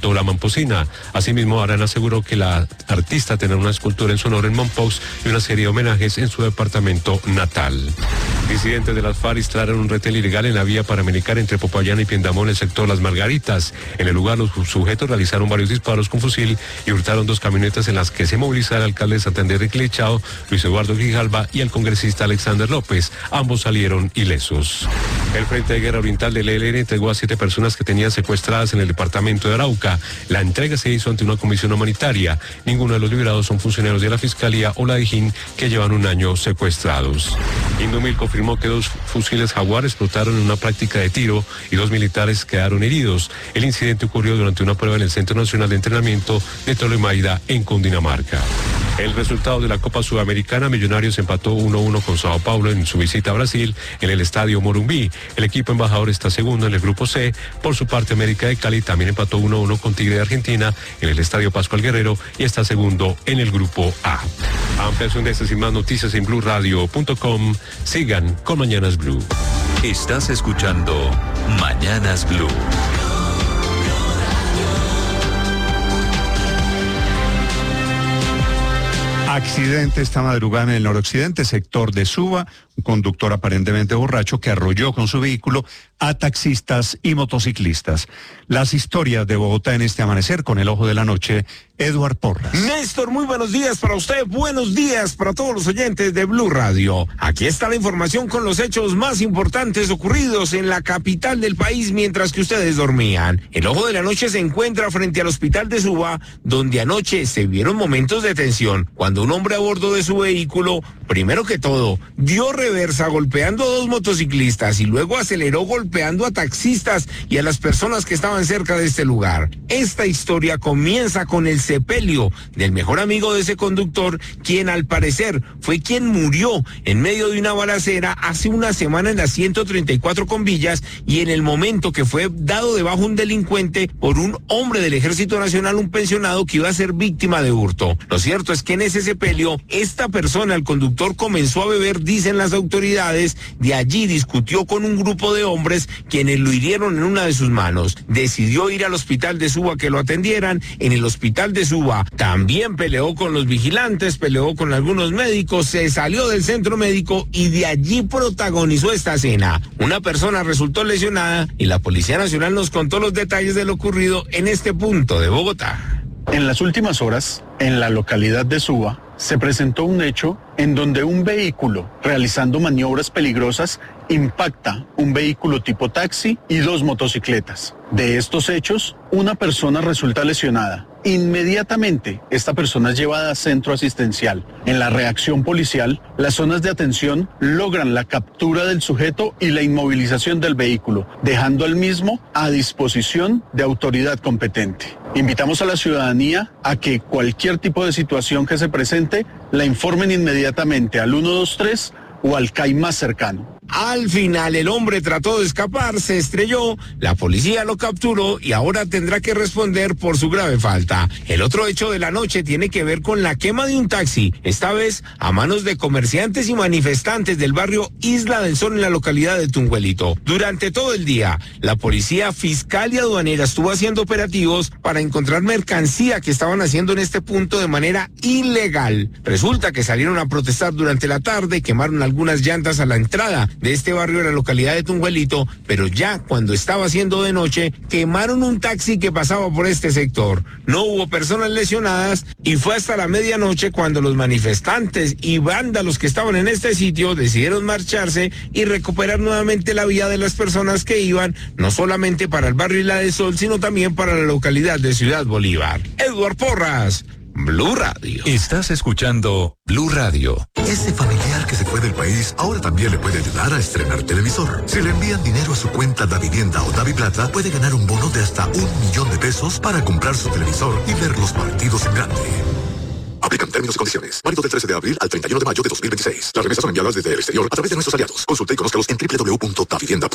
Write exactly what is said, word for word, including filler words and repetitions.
Tola Mamposina. Asimismo, Arana aseguró que la artista tendrá una escultura en su honor en Mompox y una serie de homenajes en su departamento natal. Disidentes de las FARC instalaron un retén ilegal en la vía panamericana entre Popayán y Piendamón, en el sector Las Margaritas. En el lugar, los sujetos realizaron varios disparos con fusil y hurtaron dos camionetas en las que se movilizaba el alcalde de Santander de Clichao, Luis Eduardo Grijalva, y el congresista Alexander López. Ambos salieron ilesos. El Frente de Guerra Oriental del E L N entregó a siete personas que tenían secuestradas en el departamento de Arauca. La entrega se hizo ante una comisión humanitaria. Ninguno de los liberados son funcionarios de la Fiscalía o la DIJÍN, que llevan un año secuestrados. Indomil confirmó que dos fusiles Jaguar explotaron en una práctica de tiro y dos militares quedaron heridos. El incidente ocurrió durante una prueba en el Centro Nacional de Entrenamiento de Tolemaida, en Cundinamarca. El resultado de la Copa Sudamericana, Millonarios empató uno a uno con Sao Paulo en su visita a Brasil en el Estadio Morumbi. El equipo embajador está segundo en el Grupo C. Por su parte, América de Cali también empató uno a uno con Tigre de Argentina en el Estadio Pascual Guerrero y está segundo en el Grupo A. Ampliación de estas y más noticias en blue radio punto com. Sigan con Mañanas Blue. Estás escuchando Mañanas Blue. Accidente esta madrugada en el noroccidente, sector de Suba, un conductor aparentemente borracho que arrolló con su vehículo a taxistas y motociclistas. Las historias de Bogotá en este amanecer con el ojo de la noche, Eduard Porras. Néstor, muy buenos días para usted, buenos días para todos los oyentes de Blue Radio. Aquí está la información con los hechos más importantes ocurridos en la capital del país mientras que ustedes dormían. El ojo de la noche se encuentra frente al hospital de Suba, donde anoche se vieron momentos de tensión cuando un hombre a bordo de su vehículo, primero que todo, dio reversa golpeando a dos motociclistas y luego aceleró golpeando a taxistas y a las personas que estaban cerca de este lugar. Esta historia comienza con el sepelio del mejor amigo de ese conductor, quien al parecer fue quien murió en medio de una balacera hace una semana en la ciento treinta y cuatro con Villas, y en el momento que fue dado de bajo un delincuente por un hombre del Ejército Nacional, un pensionado que iba a ser víctima de hurto. Lo cierto es que en ese sepelio, esta persona, el conductor, comenzó a beber, dicen las autoridades. De allí discutió con un grupo de hombres quienes lo hirieron en una de sus manos. Decidió ir al hospital de Suba que lo atendieran. En el hospital de Suba también peleó con los vigilantes, peleó con algunos médicos, se salió del centro médico y de allí protagonizó esta escena. Una persona resultó lesionada y la Policía Nacional nos contó los detalles de lo ocurrido en este punto de Bogotá. En las últimas horas, en la localidad de Suba, se presentó un hecho en donde un vehículo, realizando maniobras peligrosas, impacta un vehículo tipo taxi y dos motocicletas. De estos hechos, una persona resulta lesionada. Inmediatamente, esta persona es llevada a centro asistencial. En la reacción policial, las zonas de atención logran la captura del sujeto y la inmovilización del vehículo, dejando al mismo a disposición de autoridad competente. Invitamos a la ciudadanía a que cualquier tipo de situación que se presente la informen inmediatamente al uno dos tres o al C A I más cercano. Al final el hombre trató de escapar, se estrelló, la policía lo capturó y ahora tendrá que responder por su grave falta. El otro hecho de la noche tiene que ver con la quema de un taxi, esta vez a manos de comerciantes y manifestantes del barrio Isla del Sol en la localidad de Tunjuelito. Durante todo el día, la policía fiscal y aduanera estuvo haciendo operativos para encontrar mercancía que estaban haciendo en este punto de manera ilegal. Resulta que salieron a protestar durante la tarde, quemaron algunas llantas a la entrada de este barrio de la localidad de Tunjuelito, pero ya cuando estaba haciendo de noche, quemaron un taxi que pasaba por este sector. No hubo personas lesionadas y fue hasta la medianoche cuando los manifestantes y vándalos que estaban en este sitio decidieron marcharse y recuperar nuevamente la vía de las personas que iban, no solamente para el barrio Isla del Sol, sino también para la localidad de Ciudad Bolívar. Eduard Porras, Blue Radio. Estás escuchando Blue Radio. Ese familiar que se fue del país ahora también le puede ayudar a estrenar televisor. Si le envían dinero a su cuenta Davivienda o Daviplata, puede ganar un bono de hasta un millón de pesos para comprar su televisor y ver los partidos en grande. Aplican términos y condiciones. Válido del trece de abril al treinta y uno de mayo de dos mil veintiséis. Las remesas son enviadas desde el exterior a través de nuestros aliados. Consulta y conózcalos en doble u doble u doble u punto davivienda punto com.